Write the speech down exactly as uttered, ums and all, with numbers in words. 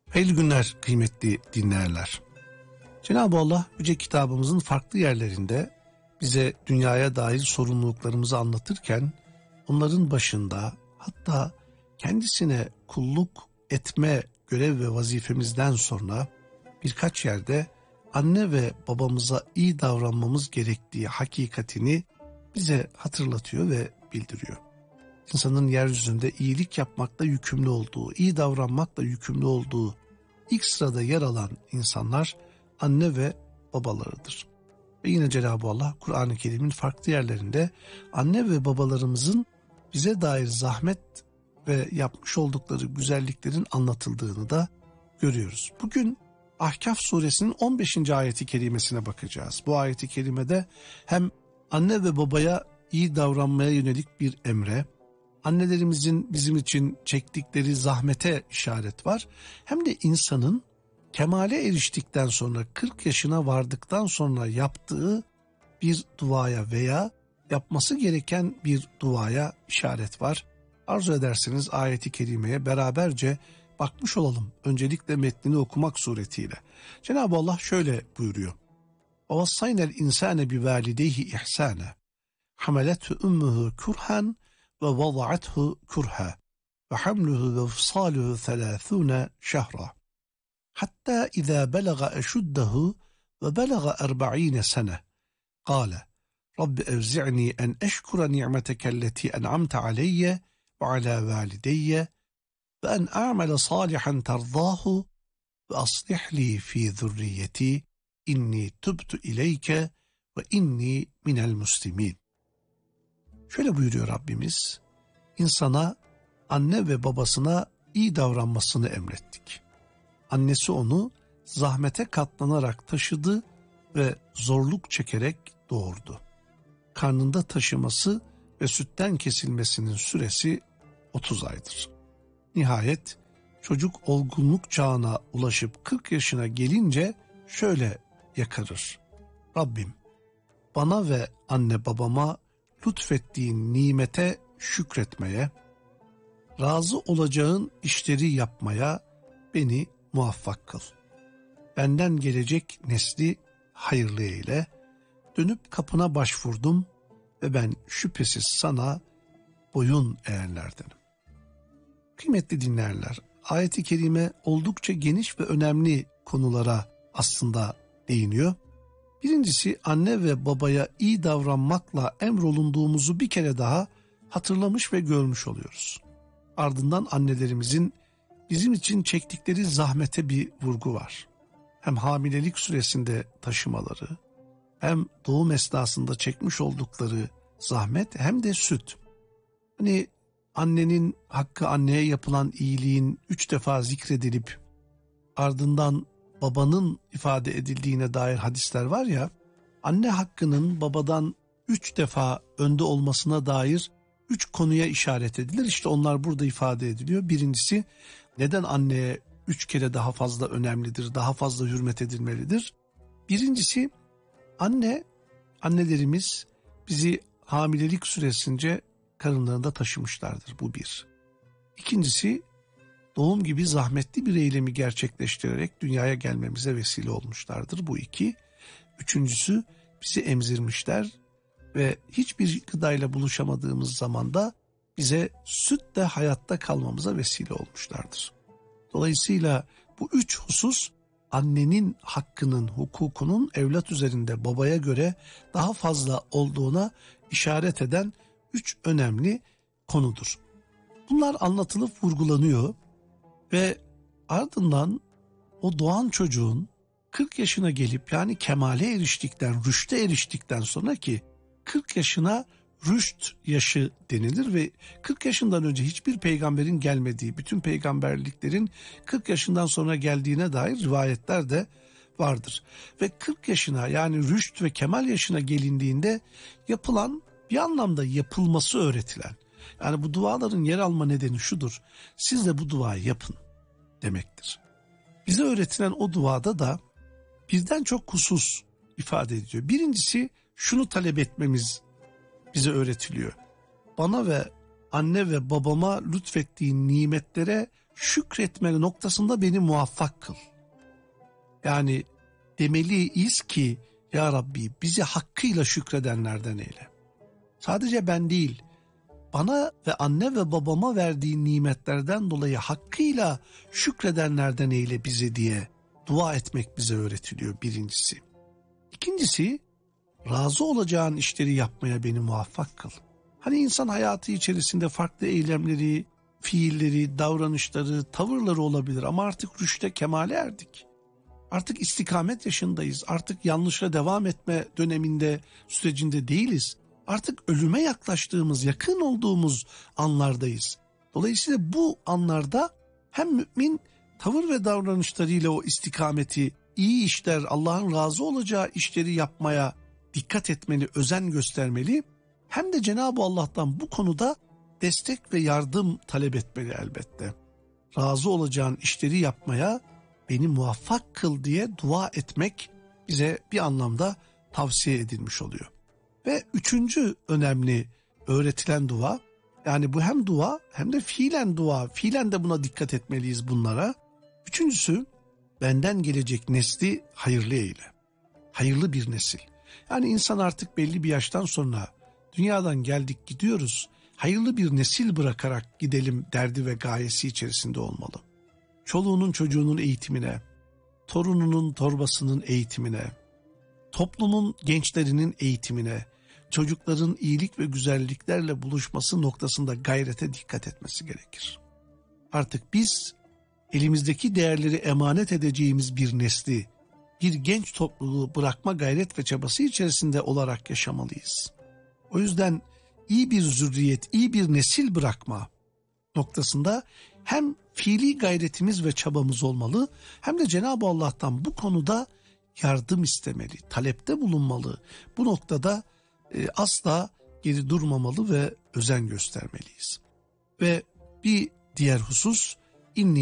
Hayırlı günler kıymetli dinleyenler. Cenab-ı Allah Yüce Kitabımızın farklı yerlerinde bize dünyaya dair sorumluluklarımızı anlatırken onların başında, hatta kendisine kulluk etme görev ve vazifemizden sonra birkaç yerde anne ve babamıza iyi davranmamız gerektiği hakikatini bize hatırlatıyor ve bildiriyor. İnsanın yeryüzünde iyilik yapmakla yükümlü olduğu, iyi davranmakla yükümlü olduğu ilk sırada yer alan insanlar anne ve babalarıdır. Ve yine Cenab-ı Allah Kur'an-ı Kerim'in farklı yerlerinde anne ve babalarımızın bize dair zahmet ve yapmış oldukları güzelliklerin anlatıldığını da görüyoruz. Bugün Ahkaf suresinin on beşinci ayeti kerimesine bakacağız. Bu ayeti kerimede hem anne ve babaya iyi davranmaya yönelik bir emre, annelerimizin bizim için çektikleri zahmete işaret var. Hem de insanın kemale eriştikten sonra kırk yaşına vardıktan sonra yaptığı bir duaya veya yapması gereken bir duaya işaret var. Arzu ederseniz ayeti kerimeye beraberce bakmış olalım. Öncelikle metnini okumak suretiyle. Cenab-ı Allah şöyle buyuruyor. وَوَصَّيْنَا الْاِنْسَانَ بِوَالِدَيْهِ اِحْسَانًا حَمَلَتْهُ اُمُّهُ كُرْحًا وَوَضَعَتْهُ كُرْحًا وَحَمْلُهُ وَفْصَالُهُ ثَلَاثُونَ شَهْرًا حَتَّى إِذَا بَلَغَ أَشُدَّهُ وَبَلَغَ أَرْبَعِينَ سَنَةً قَالَ رَبِّ أَوْزِعْنِي أَنْ أَشْكُرَ نِعْمَتَكَ الَّتِي أَنْعَمْتَ عَلَيَّ وَعَلَى وَالِدَيَّ وَأَنْ أَعْمَلَ صَالِحًا تَرْضَاهُ وَأَصْلِحْ لِي فِي ذُرِّيَّتِي إِنِّي تُبْتُ إِلَيْكَ وَإِنِّي مِنَ الْمُسْلِمِينَ. Şöyle buyuruyor Rabbimiz, insana anne ve babasına iyi davranmasını emrettik. Annesi onu zahmete katlanarak taşıdı ve zorluk çekerek doğurdu. Karnında taşıması ve sütten kesilmesinin süresi otuz aydır. Nihayet çocuk olgunluk çağına ulaşıp kırk yaşına gelince şöyle yakarır. Rabbim, bana ve anne babama lütfettiğin nimete şükretmeye, razı olacağın işleri yapmaya beni muvaffak kıl. Benden gelecek nesli hayırlı eyle, dönüp kapına başvurdum ve ben şüphesiz sana boyun eğenlerdenim. Kıymetli dinleyenler, ayet-i kerime oldukça geniş ve önemli konulara aslında değiniyor. Birincisi, anne ve babaya iyi davranmakla emrolunduğumuzu bir kere daha hatırlamış ve görmüş oluyoruz. Ardından annelerimizin bizim için çektikleri zahmete bir vurgu var. Hem hamilelik süresinde taşımaları, hem doğum esnasında çekmiş oldukları zahmet, hem de süt. Hani annenin hakkı, anneye yapılan iyiliğin üç defa zikredilip ardından babanın ifade edildiğine dair hadisler var ya, anne hakkının babadan üç defa önde olmasına dair üç konuya işaret edilir. İşte onlar burada ifade ediliyor. Birincisi, neden anneye üç kere daha fazla önemlidir, daha fazla hürmet edilmelidir? Birincisi, anne, annelerimiz bizi hamilelik süresince karınlarında taşımışlardır. Bu bir. İkincisi, doğum gibi zahmetli bir eylemi gerçekleştirerek dünyaya gelmemize vesile olmuşlardır. Bu iki. Üçüncüsü, bizi emzirmişler ve hiçbir gıdayla buluşamadığımız zaman da bize sütle hayatta kalmamıza vesile olmuşlardır. Dolayısıyla bu üç husus annenin hakkının, hukukunun evlat üzerinde babaya göre daha fazla olduğuna işaret eden üç önemli konudur. Bunlar anlatılıp vurgulanıyor ve ardından o doğan çocuğun kırk yaşına gelip, yani kemale eriştikten, rüşte eriştikten sonra, ki kırk yaşına rüşt yaşı denilir ve kırk yaşından önce hiçbir peygamberin gelmediği, bütün peygamberliklerin kırk yaşından sonra geldiğine dair rivayetler de vardır. Ve kırk yaşına, yani rüşt ve kemal yaşına gelindiğinde yapılan, bir anlamda yapılması öğretilen, yani bu duaların yer alma nedeni şudur: siz de bu duayı yapın demektir. Bize öğretilen o duada da birden çok husus ifade ediyor. Birincisi, şunu talep etmemiz bize öğretiliyor: bana ve anne ve babama lütfettiğin nimetlere şükretme noktasında beni muvaffak kıl. Yani demeliyiz ki ya Rabbi bizi hakkıyla şükredenlerden eyle. Sadece ben değil, bana ve anne ve babama verdiğin nimetlerden dolayı hakkıyla şükredenlerden eyle bizi diye dua etmek bize öğretiliyor birincisi. İkincisi, razı olacağın işleri yapmaya beni muvaffak kıl. Hani insan hayatı içerisinde farklı eylemleri, fiilleri, davranışları, tavırları olabilir ama artık rüşte kemale erdik. Artık istikamet yaşındayız. Artık yanlışla devam etme döneminde, sürecinde değiliz. Artık ölüme yaklaştığımız, yakın olduğumuz anlardayız. Dolayısıyla bu anlarda hem mümin tavır ve davranışlarıyla o istikameti, iyi işler, Allah'ın razı olacağı işleri yapmaya dikkat etmeli, özen göstermeli. Hem de Cenab-ı Allah'tan bu konuda destek ve yardım talep etmeli elbette. Razı olacağın işleri yapmaya beni muvaffak kıl diye dua etmek bize bir anlamda tavsiye edilmiş oluyor. Ve üçüncü önemli öğretilen dua, yani bu hem dua hem de fiilen dua, fiilen de buna dikkat etmeliyiz bunlara. Üçüncüsü, benden gelecek nesli hayırlı eyle. Hayırlı bir nesil. Yani insan artık belli bir yaştan sonra dünyadan geldik gidiyoruz, hayırlı bir nesil bırakarak gidelim derdi ve gayesi içerisinde olmalı. Çoluğunun çocuğunun eğitimine, torununun torbasının eğitimine, toplumun gençlerinin eğitimine, çocukların iyilik ve güzelliklerle buluşması noktasında gayrete dikkat etmesi gerekir. Artık biz elimizdeki değerleri emanet edeceğimiz bir nesli, bir genç topluluğu bırakma gayret ve çabası içerisinde olarak yaşamalıyız. O yüzden iyi bir zürriyet, iyi bir nesil bırakma noktasında hem fiili gayretimiz ve çabamız olmalı, hem de Cenab-ı Allah'tan bu konuda yardım istemeli, talepte bulunmalı. Bu noktada e, asla geri durmamalı ve özen göstermeliyiz. Ve bir diğer husus, inni